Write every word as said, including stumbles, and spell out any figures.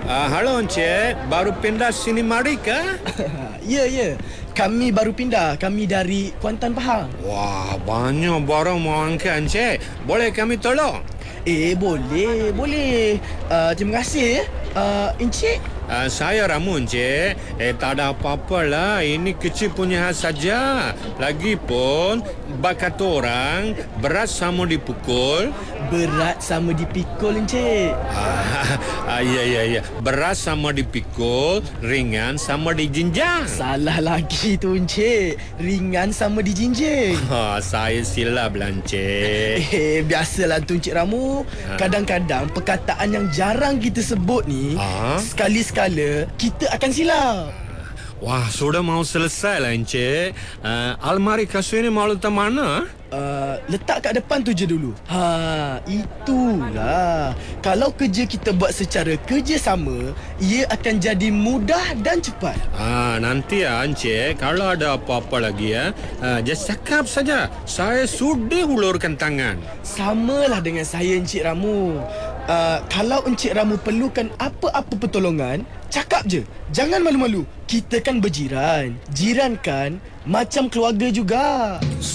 Uh, halo Encik, baru pindah sini mari ke? Ya, ya. Kami baru pindah. Kami dari Kuantan Pahang. Wah, banyak barang mau angkat Encik. Boleh kami tolong? Eh, boleh, boleh. Uh, terima kasih ya. Uh, Encik, Uh, saya Ramu Encik. Eh, tak ada apa-apa lah. Ini kecil punya hal saja. Lagipun, bakat orang, berat sama dipukul. berat sama dipikul, Encik. Ah, ah, ya, ya, ya. Berat sama dipikul, ringan sama dijinjang. Salah lagi tu, Encik. Ringan sama dijinjing. Ha, saya silap lah Encik. Eh, biasalah tu, Encik Ramu. Kadang-kadang perkataan yang jarang kita sebut ni, Ah? sekali-sekala kita akan silap. Wah, sudah mau selesai lah Encik. Uh, almari kasut ini mau letak mana? Uh, letak kat depan tu je dulu. Ha, itulah. Kalau kerja kita buat secara kerjasama, ia akan jadi mudah dan cepat. Ah, nanti ya Encik, kalau ada apa-apa lagi ya, uh, just cakap saja. Saya sudah hulurkan tangan. Samalah dengan saya, Encik Ramu. Uh, kalau Encik Ramu perlukan apa-apa pertolongan, cakap je. Jangan malu-malu. Kita kan berjiran. Jiran kan macam keluarga juga.